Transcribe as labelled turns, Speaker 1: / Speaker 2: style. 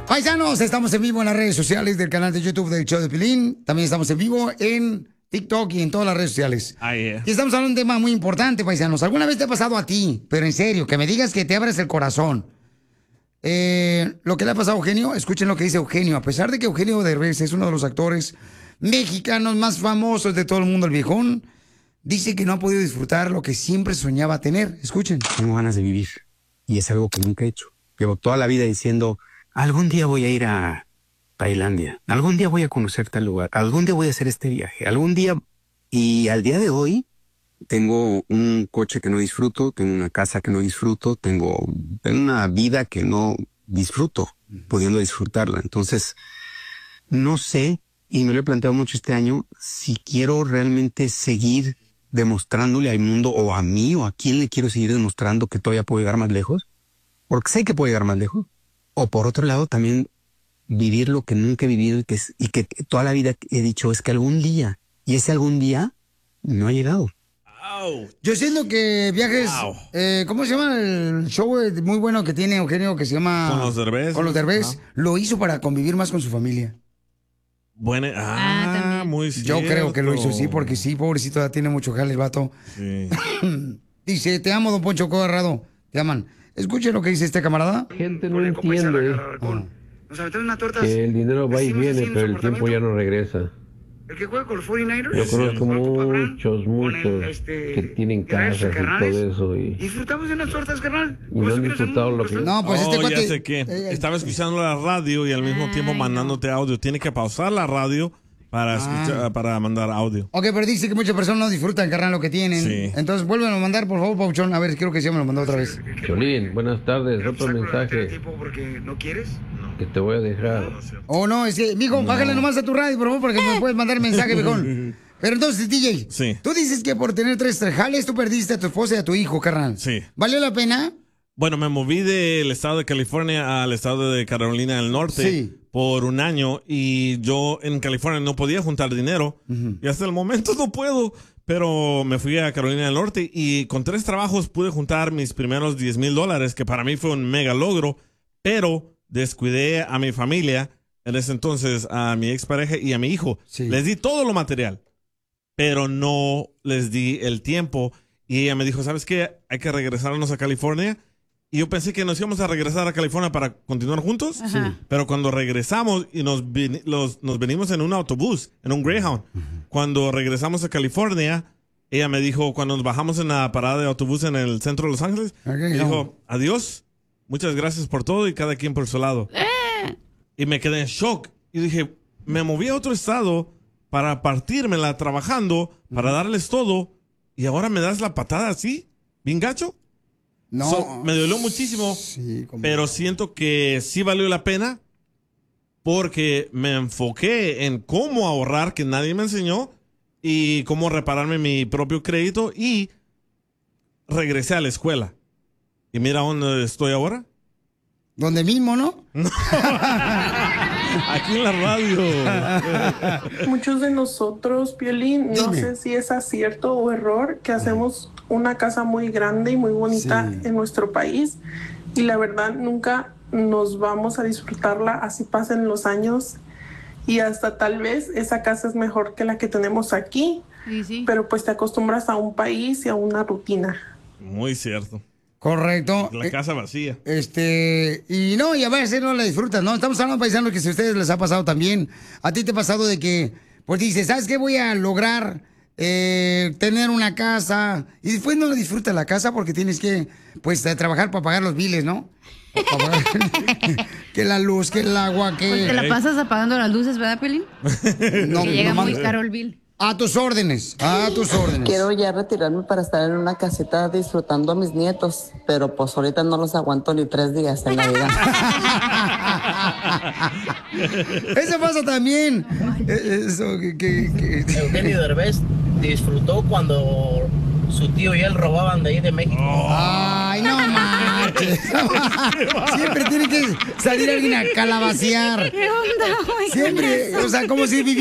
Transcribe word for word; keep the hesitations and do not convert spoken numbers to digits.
Speaker 1: Paisanos, estamos en vivo en las redes sociales del canal de YouTube del Show de Piolín. También estamos en vivo en TikTok y en todas las redes sociales.
Speaker 2: Ah, yeah.
Speaker 1: Y estamos hablando de un tema muy importante, paisanos. ¿Alguna vez te ha pasado a ti? Pero en serio, que me digas que te abres el corazón. Eh, lo que le ha pasado a Eugenio, escuchen lo que dice Eugenio. A pesar de que Eugenio Derbez es uno de los actores mexicanos más famosos de todo el mundo, el viejón, dice que no ha podido disfrutar lo que siempre soñaba tener. Escuchen.
Speaker 3: Tengo ganas de vivir y es algo que nunca he hecho. Llevo toda la vida diciendo, algún día voy a ir a Tailandia, algún día voy a conocer tal lugar, algún día voy a hacer este viaje, algún día... Y al día de hoy tengo un coche que no disfruto, tengo una casa que no disfruto, tengo, tengo una vida que no disfruto, pudiendo disfrutarla. Entonces, no sé, y me lo he planteado mucho este año, si quiero realmente seguir demostrándole al mundo o a mí o a quién le quiero seguir demostrando que todavía puedo llegar más lejos, porque sé que puedo llegar más lejos. O por otro lado también vivir lo que nunca he vivido y que, es, y que toda la vida he dicho es que algún día, y ese algún día no ha llegado.
Speaker 1: Yo siento que viajes,
Speaker 2: Wow.
Speaker 1: eh, ¿cómo se llama el show muy bueno que tiene Eugenio que se llama?
Speaker 2: Con los Derbez.
Speaker 1: Con los Derbez.
Speaker 2: Ah.
Speaker 1: Lo hizo para convivir más con su familia.
Speaker 2: Buena. Ah, muy cierto.
Speaker 1: Yo creo que lo hizo, sí, porque sí, pobrecito, ya tiene mucho jale el vato.
Speaker 2: Sí.
Speaker 1: Dice, te amo, don Poncho Corrado. Te aman. Escuchen lo que dice este camarada.
Speaker 4: Gente no entiende
Speaker 1: Nos aventaron una torta.
Speaker 4: que el dinero va y viene, pero el tiempo ya no regresa.
Speaker 1: El que juega con los cuarenta y nueve ers.
Speaker 4: Yo conozco muchos, muchos
Speaker 1: este,
Speaker 4: que tienen casas y todo eso y,
Speaker 1: Disfrutamos de unas tortas, carnal.
Speaker 4: y no han disfrutado lo que...
Speaker 1: No, pues
Speaker 2: oh,
Speaker 1: este
Speaker 2: ya
Speaker 1: cuate...
Speaker 2: sé qué.
Speaker 1: eh,
Speaker 2: Estaba escuchando la radio y al mismo tiempo mandándote audio. Tiene que pausar la radio para, escuchar, para mandar audio.
Speaker 1: Ok, pero dice que muchas personas no disfrutan, carnal, lo que tienen.
Speaker 2: Sí.
Speaker 1: Entonces, vuélvelo a mandar, por favor, Pauchón. A ver, creo que sí me lo mandó otra vez.
Speaker 4: Cholín, buenas tardes, otro mensaje
Speaker 1: porque no quieres?
Speaker 4: que te voy a dejar.
Speaker 1: Oh, no, es que, mijo, bájale nomás a tu radio, por favor, porque me puedes mandar mensaje, viejón. Pero entonces, D J,
Speaker 2: Sí.
Speaker 1: tú dices que por tener tres trajales tú perdiste a tu esposa y a tu hijo, carnal.
Speaker 2: Sí.
Speaker 1: ¿Valió la pena?
Speaker 2: Bueno, me moví del estado de California al estado de Carolina del Norte
Speaker 1: Sí.
Speaker 2: por un año y yo en California no podía juntar dinero y hasta el momento no puedo, pero me fui a Carolina del Norte y con tres trabajos pude juntar mis primeros diez mil dólares, que para mí fue un mega logro, pero descuidé a mi familia, en ese entonces a mi expareja y a mi hijo.
Speaker 1: Sí.
Speaker 2: Les di todo lo material, pero no les di el tiempo y ella me dijo, ¿sabes qué? Hay que regresarnos a California. Y yo pensé que nos íbamos a regresar a California para continuar juntos.
Speaker 5: Sí.
Speaker 2: Pero cuando regresamos y nos, vin- los- nos venimos en un autobús, en un Greyhound, cuando regresamos a California, ella me dijo, cuando nos bajamos en la parada de autobús en el centro de Los Ángeles, me dijo, adiós, muchas gracias por todo y cada quien por su lado. Y me quedé en shock. Y dije, me moví a otro estado para partírmela trabajando, para darles todo, y ahora me das la patada así, bien gacho.
Speaker 1: No.
Speaker 2: So, me dolió muchísimo,
Speaker 1: Sí, como-
Speaker 2: pero siento que sí valió la pena porque me enfoqué en cómo ahorrar, que nadie me enseñó, y cómo repararme mi propio crédito, y regresé a la escuela. Y mira dónde estoy ahora.
Speaker 1: ¿Donde mismo, no?
Speaker 2: Aquí en la radio.
Speaker 6: Muchos de nosotros, Piolín, no
Speaker 1: Dime.
Speaker 6: sé si es acierto o error, que hacemos una casa muy grande y muy bonita
Speaker 1: Sí.
Speaker 6: en nuestro país y la verdad nunca nos vamos a disfrutarla, así pasen los años y hasta tal vez esa casa es mejor que la que tenemos aquí,
Speaker 5: Sí, sí.
Speaker 6: pero pues te acostumbras a un país y a una rutina.
Speaker 2: Muy cierto.
Speaker 1: Correcto.
Speaker 2: La casa vacía.
Speaker 1: Este, y no, y a veces no la disfrutas, ¿no? Estamos hablando, paisanos, que si a ustedes les ha pasado también, a ti te ha pasado de que, pues dices, ¿sabes qué? Voy a lograr eh, tener una casa, y después no la disfrutas la casa porque tienes que, pues, eh, trabajar para pagar los biles, ¿no? Para pagar- que la luz, que el agua, que...
Speaker 5: Pues te la pasas apagando las luces, ¿verdad, Pelín?
Speaker 1: No,
Speaker 5: Que llega
Speaker 1: nomás-
Speaker 5: muy caro el bill.
Speaker 1: A tus órdenes, a tus órdenes.
Speaker 7: Quiero ya retirarme para estar en una caseta disfrutando a mis nietos, pero pues ahorita no los aguanto ni tres días en Navidad.
Speaker 1: Eso pasa también. Eh, Eso que... que- que-
Speaker 8: Eugenio Derbez disfrutó cuando su tío y él robaban de ahí de México.
Speaker 1: Ay, no manches. Siempre tiene que salir alguien a calabacear.
Speaker 5: ¿Qué onda, güey?
Speaker 1: Siempre, o sea, como si viviera